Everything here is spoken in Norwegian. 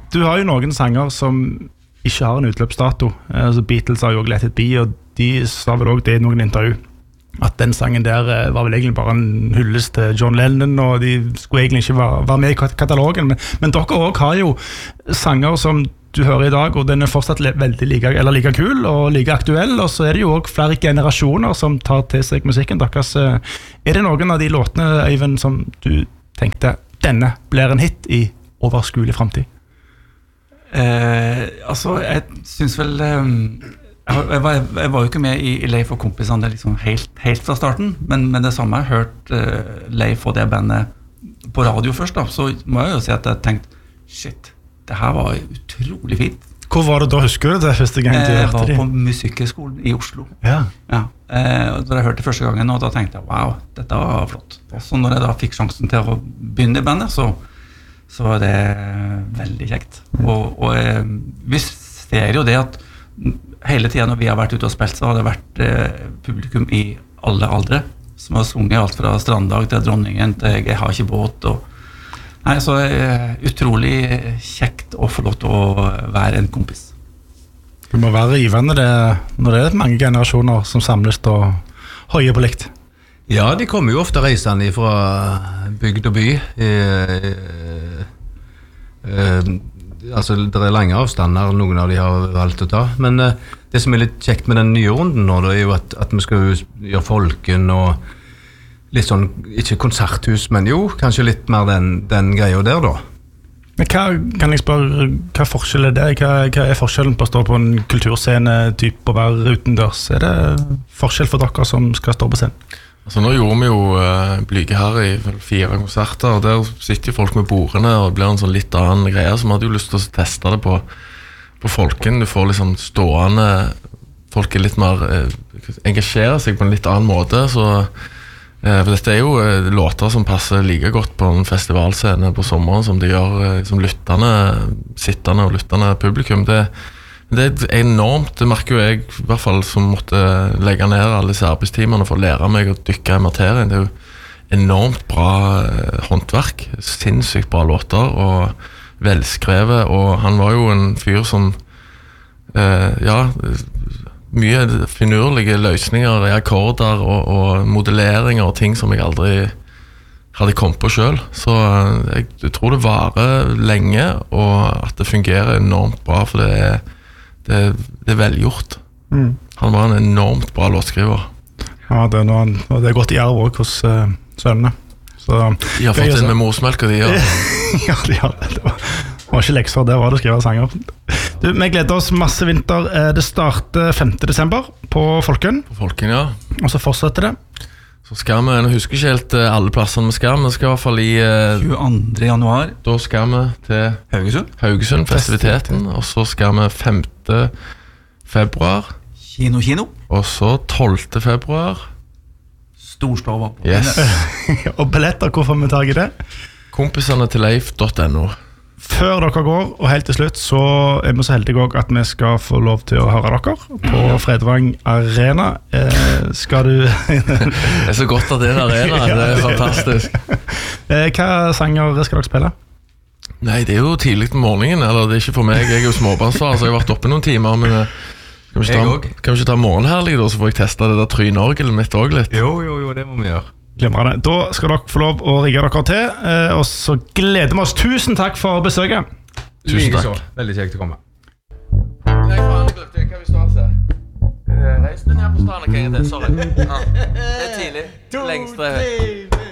Du har jo noen sanger som ikke har en utløpsdato. Altså Beatles har jo også Let It Be, og de sa vel også det i noen intervju, at den sangen der var vel egentlig bare en hyllest til John Lennon, og de skulle egentlig ikke være med i katalogen. Men dere også har jo sanger som du hører i dag, og den er fortsatt veldig like kul og like aktuell, og så er det jo også flere generasjoner som tar til seg musikken deres. Er det noen av de låtene, Øyvind, som du tenkte, denne blir en hit i overskuelig fremtid? Altså, jeg synes vel... Jeg var jo ikke med i Leif og kompisene liksom helt fra starten, men det samme jeg hørt Leif og det bandet på radio først da, så må jeg jo si at jeg tenkte, shit, det her var utrolig fint. Hvor var det da, husker du det første gang du hørte Jeg var de? på Musikkhøgskolen i Oslo. Ja. Da jeg hørte det første gangen, og da tenkte jeg, wow, dette var flott. Og så når jeg da fikk sjansen til å begynne i bandet, så var det veldig kjekt. Og vi ser jo det at hele tiden når vi har vært ute og spilt, så har det vært publikum i alle aldre, som har sunget alt fra Stranddag til Dronningen til Jeg har ikke båt. Nei, så utrolig kjekt å få lov til å være en kompis. Det må være rivende når det er mange generasjoner som samles og høyer på likt. Ja, de kommer jo ofte reisende fra bygd og by. Altså, det er lange avstander, noen av de har valgt å ta. Men det som er litt kjekt med den nye runden nå, det er jo at vi skal gjøre folken og litt sånn, ikke konserthus, men jo, kanskje litt mer den greia der da. Men kan jeg spørre, hva forskjell er det? Hva er forskjellen på å stå på en kulturscene typ og være utendørs? Er det forskjell for dere som skal stå på scenen? Altså nå gjorde vi jo Blyge her i 4 konserter, og der sitter folk med bordene, og det blir en sånn litt annen greie, så vi hadde jo lyst til å teste det på folken. Du får liksom stående, folk er litt mer, engasjerer seg på en litt annen måte, så for dette er jo låter som passer like godt på en festivalscene på sommeren som de gjør som sittende og lyttende publikum. Det er enormt, det merker jo jeg i hvert fall som måtte legge ned alle disse arbeidstimene for å lære meg å dykke i materien. Det er jo enormt bra håndverk, sinnssykt bra låter og velskrevet, og han var jo en fyr som mye finurlige løsninger i akkorder og modelleringer og ting som jeg aldri hadde kommet på selv. Så jeg tror det varer lenge, og at det fungerer enormt bra, for det er velgjort. Han var en enormt bra låtskriver. Ja, det er gått i arv også hos sønnene. De har fått inn med morsmelk, og de gjør. Ja, de har det. Det var ikke lekser, det var det å skrive sanger. Du, vi gleder oss masse vinter. Det starter 5. desember på Folken. På Folken, ja. Og så fortsetter det. Så skal vi, jeg husker ikke helt alle plassene vi skal i hvert fall i 22. januar. Da skal vi til Haugesund, festiviteten, og så skal vi 5. februar. Kino. Og så 12. februar. Storstova. Yes. Og billetter, hvor får vi tag i det? Kompisene til Leif.no. Før dere går, og helt til slutt, så er vi så heldige også at vi skal få lov til å høre dere på Fredvang Arena. Skal du... Det er så godt at det er en arena, det er fantastisk. Hva sanger skal dere spille? Nei, det er jo tidlig om morgenen, eller det er ikke for meg, jeg er jo småbarnsfar, så jeg har vært oppe noen timer, men kan vi ikke ta morgenherlig da, så får jeg teste det der trynorgelet mitt også litt? Jo, det må vi gjøre. Glemmer det. Da skal dere få lov å rigge dere til, og så gleder vi oss. Tusen takk for besøket. Tusen takk. Veldig kjekt å komme. Nei, faen, jeg kan vi starte? Reis deg ned på stranden, kan jeg det, sorry. Det er tidlig. 2, 3